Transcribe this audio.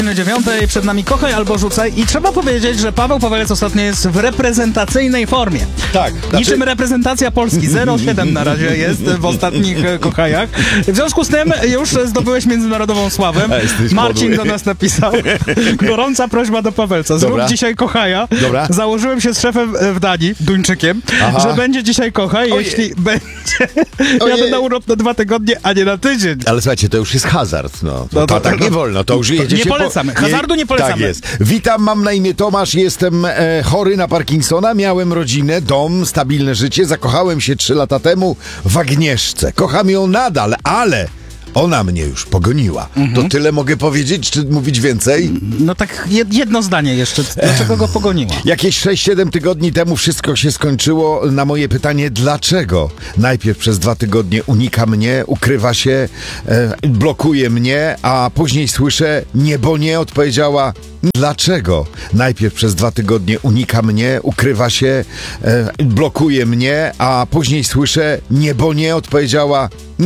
9:00 przed nami Kochaj albo Rzucaj i trzeba powiedzieć, że Paweł Pawelec ostatnio jest w reprezentacyjnej formie. Tak. Niczym reprezentacja Polski. 0,7 na razie jest w ostatnich Kochajach. W związku z tym już zdobyłeś międzynarodową sławę. Marcin podły. do nas napisał. Gorąca prośba do Pawelca. Zrób Dobra. dzisiaj Kochaja. Dobra. Założyłem się z szefem w Danii, Duńczykiem, że będzie dzisiaj Kochaj. Ojej. Jeśli będzie, Ojej. jadę na urlop na 2 tygodnie, a nie na tydzień. Ale słuchajcie, to już jest hazard, no. No To tak nie wolno, to już jedziecie nie polecamy. Hazardu nie polecamy. Tak jest. Witam, mam na imię Tomasz, jestem chory na Parkinsona, miałem rodzinę, dom, stabilne życie, zakochałem się 3 lata temu w Agnieszce. Kocham ją nadal, ale ona mnie już pogoniła. To tyle mogę powiedzieć, czy mówić więcej? No tak jedno zdanie jeszcze. Dlaczego go pogoniła? Jakieś 6-7 tygodni temu wszystko się skończyło. Na moje pytanie, dlaczego? Najpierw przez 2 tygodnie unika mnie, ukrywa się, blokuje mnie, a później słyszę, nie, bo nie, odpowiedziała, dlaczego? Najpierw przez 2 tygodnie unika mnie, ukrywa się, blokuje mnie, a później słyszę, nie, bo nie, odpowiedziała,